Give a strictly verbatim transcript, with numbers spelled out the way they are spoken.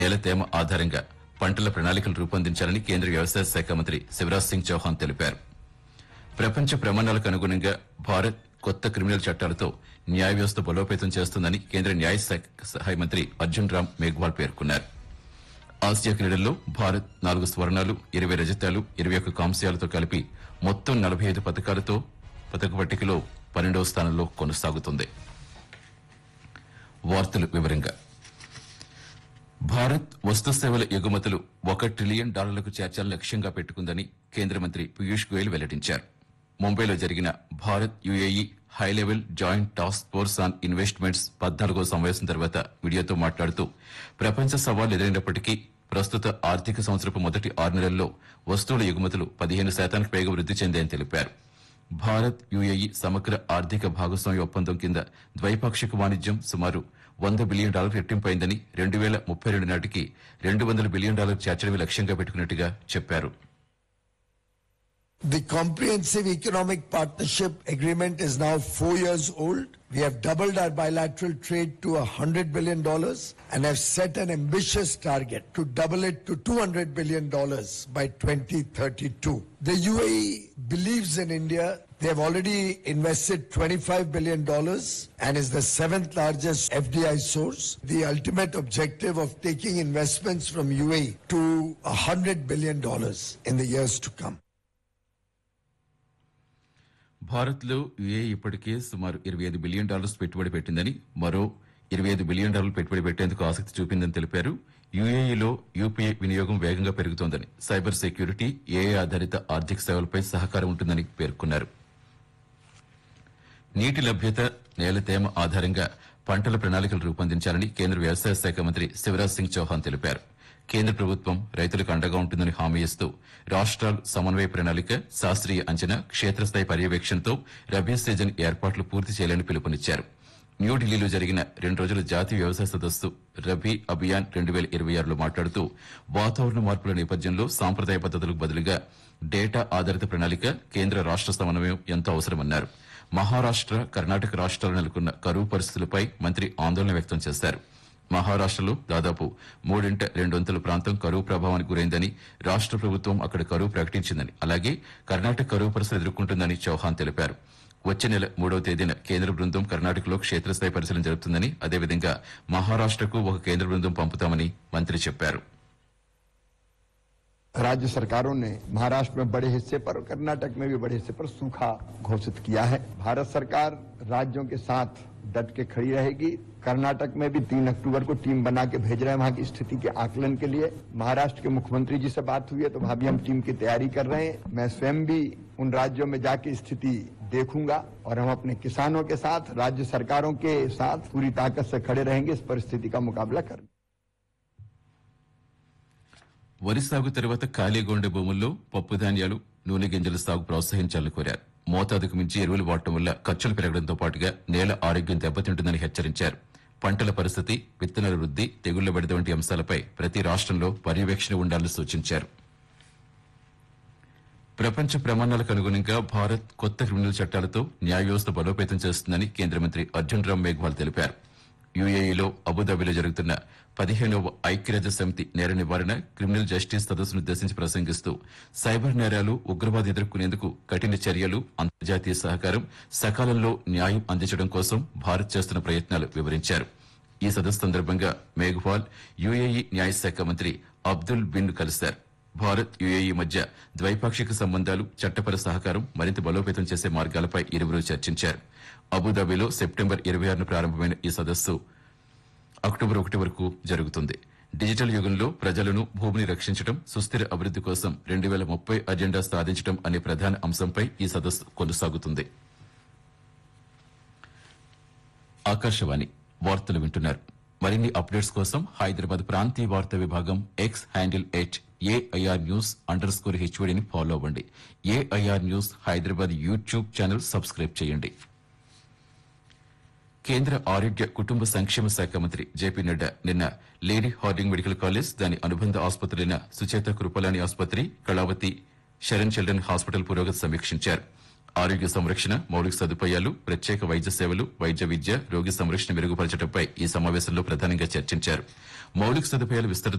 నేల తేమ ఆధారంగా పంటల ప్రణాళికలు రూపొందించాలని కేంద్ర వ్యవసాయ శాఖ మంత్రి శివరాజ్ సింగ్ చౌహాన్ తెలిపారు. ప్రపంచ ప్రమాణాలకు అనుగుణంగా భారత్ కొత్త క్రిమినల్ చట్టాలతో న్యాయ వ్యవస్థ బలోపేతం చేస్తుందని కేంద్ర న్యాయ శాఖ సహాయ మంత్రి అర్జున్ రామ్ మేఘ్వాల్ పేర్కొన్నారు. ఆసియా క్రీడల్లో భారత్ నాలుగు స్వర్ణాలు ఇరవై రజతాలు ఇరవై ఒక్క కాంస్యాలతో కలిపి మొత్తం నలభై ఐదు పథకాలతో పథక పట్టికలో పన్నెండవ స్థానంలో కొనసాగుతుంది. వార్తలు వివరంగా భారత్ వస్తు సేవల ఎగుమతులు ఒక ట్రిలియన్ డాలర్లకు చేర్చాలని లక్ష్యంగా పెట్టుకుందని కేంద్ర మంత్రి పీయూష్ గోయల్ వెల్లడించారు. ముంబైలో జరిగిన Bharat UAE high level joint task force on investments పద్నాలుగో సమావేశం తర్వాత మీడియాతో మాట్లాడుతూ ప్రపంచ సవాళ్లు ఎదురైనప్పటికీ ప్రస్తుత ఆర్థిక సంవత్సరపు మొదటి ఆరు నెలల్లో వస్తువుల ఎగుమతులు పదిహేను శాతానికి పైగా వృద్ది చెందాయని తెలిపారు. భారత్ యుఏఈ సమగ్ర ఆర్థిక భాగస్వామ్య ఒప్పందం కింద ద్వైపాక్షిక వాణిజ్యం సుమారు వంద బిలియన్ డాలర్లు రెట్టింపైందని రెండు వేల ముప్పై రెండు నాటికి రెండు వందల బిలియన్ డాలర్లు చేర్చడమే లక్ష్యంగా పెట్టుకున్నట్టుగా చెప్పారు. The Comprehensive Economic Partnership Agreement is now four years old. We have doubled our bilateral trade to one hundred billion dollars and have set an ambitious target to double it to two hundred billion dollars by twenty thirty-two. The U A E believes in India. They have already invested twenty-five billion dollars and is the seventh largest F D I source. The ultimate objective of taking investments from U A E to one hundred billion dollars in the years to come. Bharat లో UAE ఇప్పటికే సుమారు ఇరవై ఐదు billion dollars పెట్టుబడి పెట్టిందని, మరో ఇరవై ఐదు బిలియన్ డాలర్లు పెట్టుబడి పెట్టేందుకు ఆసక్తి చూపిందని తెలిపారు. యుఏఈలో యూపీఐ వినియోగం వేగంగా పెరుగుతోందని, సైబర్ సెక్యూరిటీ, ఏఐ ఆధారిత ఆర్థిక సేవలపై సహకారం ఉంటుందని పేర్కొన్నారు. నీటి లభ్యత, నేల తేమ ఆధారంగా పంటల ప్రణాళికలు రూపొందించాలని కేంద్ర వ్యవసాయ శాఖ మంత్రి శివరాజ్ సింగ్ చౌహాన్ తెలిపారు. కేంద్ర ప్రభుత్వం రైతులకు అండగా ఉంటుందని హామీ ఇస్తూ రాష్ట్రాలు సమన్వయ ప్రణాళిక, శాస్త్రీయ అంచనా, క్షేత్రస్థాయి పర్యవేక్షణతో రబీ సీజన్ ఏర్పాట్లు పూర్తి చేయాలని పిలుపునిచ్చారు. న్యూఢిల్లీలో జరిగిన రెండు రోజుల జాతీయ వ్యవసాయ సదస్సు రబీ అభియాన్ రెండు వేల ఇరవై ఆరులో మాట్లాడుతూ వాతావరణ మార్పుల నేపథ్యంలో సాంప్రదాయ పద్దతులకు బదులుగా డేటా ఆధారిత ప్రణాళిక, కేంద్ర రాష్ట సమన్వయం ఎంతో అవసరమన్నారు. మహారాష్ట, కర్ణాటక రాష్ట్రాలు నెలకొన్న కరువు పరిస్థితులపై మంత్రి ఆందోళన వ్యక్తం చేశారు. మహారాష్టలో దాదాపు మూడింట రెండొంతుల ప్రాంతం కరువు ప్రభావానికి గురైందని, రాష్ట ప్రభుత్వం అక్కడ కరువు ప్రకటించిందని, అలాగే కర్ణాటక కరువు పరిస్థితులు ఎదుర్కొంటుందని చౌహాన్ తెలిపారు. వచ్చే నెల మూడవ తేదీన కేంద్ర బృందం కర్ణాటకలో క్షేత్రస్థాయి పరిశీలన జరుపుతుందని, అదేవిధంగా మహారాష్టకు ఒక కేంద్ర బృందం పంపుతామని మంత్రి చెప్పారు. राज्य कर्नाटकों ने महाराष्ट्र में बड़े हिस्से पर और कर्नाटक में भी बड़े हिस्से पर सूखा घोषित किया है. भारत सरकार राज्यों के साथ डट के खड़ी रहेगी. कर्नाटक में भी तीन अक्टूबर को टीम बना के भेज रहे हैं वहां की स्थिति के आकलन के लिए. महाराष्ट्र के मुख्यमंत्री जी से बात हुई है तो वहां भी हम टीम की तैयारी कर रहे हैं. मैं स्वयं भी उन राज्यों में जाके स्थिति देखूंगा और हम अपने किसानों के साथ, राज्य सरकारों के साथ पूरी ताकत से खड़े रहेंगे इस परिस्थिति का मुकाबला कर. వరి సాగు తర్వాత ఖాళీగా ఉండే భూముల్లో పప్పు ధాన్యాలు, నూనె గింజల సాగు ప్రోత్సహించాలని కోరారు. మోతాదుకు మించి ఎరువులు వాడటం వల్ల ఖర్చులు పెరగడంతో పాటుగా నేల ఆరోగ్యం దెబ్బతింటుందని హెచ్చరించారు. పంటల పరిస్థితి, విత్తనాల వృద్ది, తెగుళ్ల బెడద వంటి అంశాలపై ప్రతి రాష్ట్రంలో పర్యవేక్షణ ఉండాలని సూచించారు. ప్రపంచ ప్రమాణాలకు అనుగుణంగా భారత్ కొత్త క్రిమినల్ చట్టాలతో న్యాయ వ్యవస్థ బలోపేతం చేస్తుందని కేంద్ర మంత్రి అర్జున్ రామ్ మేఘ్వాల్ తెలిపారు. యుఏఈలో అబుదాబిలో జరుగుతున్న పదిహేనవ ఐక్యరాజ్య సమితి నేర నివారణ, క్రిమినల్ జస్టిస్ సదస్సునుద్దేశించి ప్రసంగిస్తూ సైబర్ నేరాలు, ఉగ్రవాదం ఎదుర్కొనేందుకు కఠిన చర్యలు, అంతర్జాతీయ సహకారం, సకాలంలో న్యాయం అందించడం కోసం భారత్ చేస్తున్న ప్రయత్నాలు వివరించారు. ఈ సదస్సు సందర్భంగా మేఘ్వాల్ యుఏఈ న్యాయశాఖ మంత్రి అబ్దుల్ బిన్ కలిశారు. భారత్ యుఏఈ మధ్య ద్వైపాక్షిక సంబంధాలు, చట్టపర సహకారం మరింత బలోపేతం చేసే మార్గాలపై ఇరువురు చర్చించారు. అబుదాబిలో సెప్టెంబర్ ఇరవై ఆరున ప్రారంభమైన ఈ సదస్సు అక్టోబర్ ఒకటి వరకు జరుగుతుంది. డిజిటల్ యుగంలో ప్రజలను, భూమిని రక్షించడం, సుస్థిర అభివృద్ది కోసం రెండు వేల ముప్పై అజెండా సాధించడం అనే ప్రధాన అంశంపై ఈ సదస్సు కొనసాగుతుంది. ఆకాశవాణి వార్తలు వింటున్నారు. మరిన్ని అప్డేట్స్ కోసం హైదరాబాద్ ప్రాంతీయ వార్తా విభాగం X handle at AIR news under score హెచ్వీడీని follow అవ్వండి. AIR news Hyderabad YouTube channel subscribe చేయండి. కేంద్ర ఆరోగ్య కుటుంబ సంక్షేమ శాఖ మంత్రి జేపీ నడ్డా నిన్న లేడీ హార్డింగ్ మెడికల్ కాలేజ్, దాని అనుబంధ ఆసుపత్రులైన సుచేత కృపలాని ఆసుపత్రి, కళావతి శరణ్ చిల్డ్రన్ హాస్పిటల్ పురోగతి సమీక్షించారు. ఆరోగ్య సంరక్షణ మౌలిక సదుపాయాలు ప్రత్యేక వైద్య సేవలు వైద్య విద్య రోగి సంరక్షణ మెరుగుపరచడంపై ఈ సమావేశంలో ప్రధానంగా చర్చించారు. మౌలిక సదుపాయాలు విస్తృత